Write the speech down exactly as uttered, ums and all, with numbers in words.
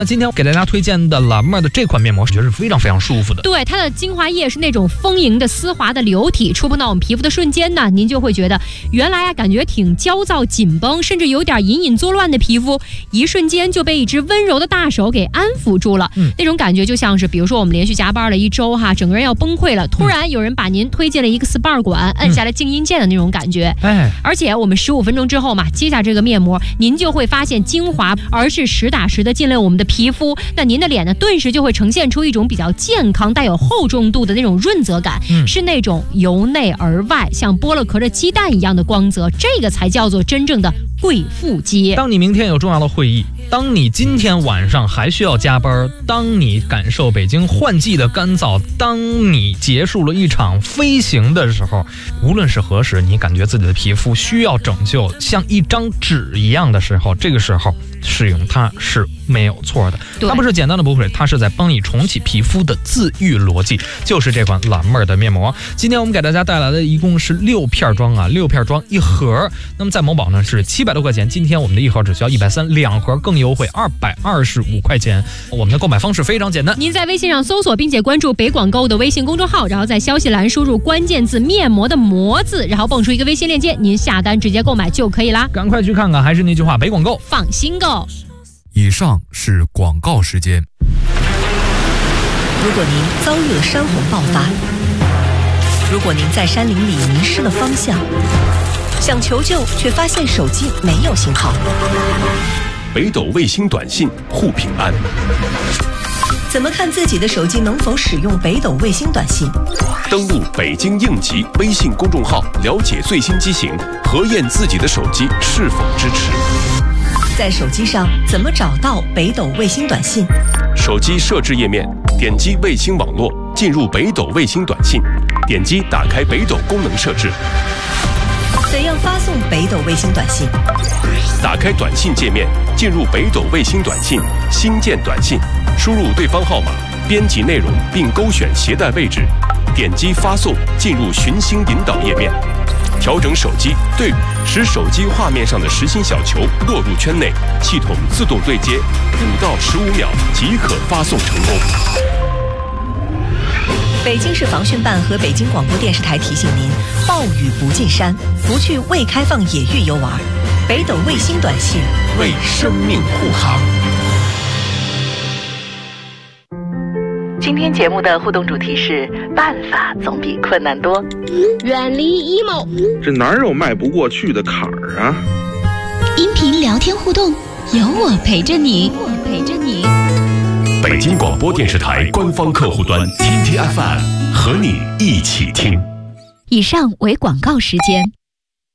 那今天给大家推荐的蓝妹的这款面膜，我觉得是非常非常舒服的。 对，它的精华液是那种丰盈的丝滑的流体，触碰到我们皮肤的瞬间呢，您就会觉得原来啊感觉挺焦躁紧绷，甚至有点隐隐作乱的皮肤，一瞬间就被一只温柔的大手给安抚住了。嗯，那种感觉就像是，比如说我们连续加班了一周哈，整个人要崩溃了，突然有人把您推进了一个 S P A 馆，嗯、摁下了静音键的那种感觉。哎，而且我们十五分钟之后嘛，接下这个面膜，您就会发现精华，而是实打实的进了我们的皮肤，那您的脸呢，顿时就会呈现出一种比较健康、带有厚重度的那种润泽感，嗯、是那种由内而外，像剥了壳的鸡蛋一样的光泽，这个才叫做真正的贵妇肌。 当你明天有重要的会议，当你今天晚上还需要加班，当你感受北京换季的干燥，当你结束了一场飞行的时候，无论是何时，你感觉自己的皮肤需要拯救，像一张纸一样的时候，这个时候使用它是没有错的。它不是简单的补水，它是在帮你重启皮肤的自愈逻辑，就是这款蓝妹的面膜。今天我们给大家带来的一共是六片装啊，六片装一盒。那么在某宝呢是七百多块钱，今天我们的一盒只需要一百三，两盒更优惠二百二十五块钱。我们的购买方式非常简单， 您在微信上搜索并且关注北广购的微信公众号，然后在消息栏输入关键字面膜的膜字，然后蹦出一个微信链接，您下单直接购买就可以啦。 赶快去看看，还是那句话，北广购放心购。 以上是广告时间。 如果您遭遇了山洪爆发，如果您在山林里迷失了方向，想求救却发现手机没有信号， 北斗卫星短信护平安。 怎么看自己的手机能否使用北斗卫星短信？ 登录北京应急微信公众号，了解最新机型，核验自己的手机是否支持。 在手机上怎么找到北斗卫星短信？ 手机设置页面，点击卫星网络，进入北斗卫星短信，点击打开北斗功能设置。 怎样发送北斗卫星短信？ 打开短信界面，进入北斗卫星短信，新建短信，输入对方号码，编辑内容并勾选携带位置，点击发送，进入寻星引导页面。调整手机对比，使手机画面上的实心小球落入圈内，系统自动对接，五到十五秒即可发送成功。 北京市防汛办和北京广播电视台提醒您：暴雨不进山，不去未开放野域游玩。北斗卫星短信为生命护航。 今天节目的互动主题是办法总比困难多， 远离 emo， 这哪有迈不过去的坎儿啊？ 音频聊天互动，有我陪着你，我陪着你。 北京广播电视台官方客户端 T T F M 和你一起听。 以上为广告时间。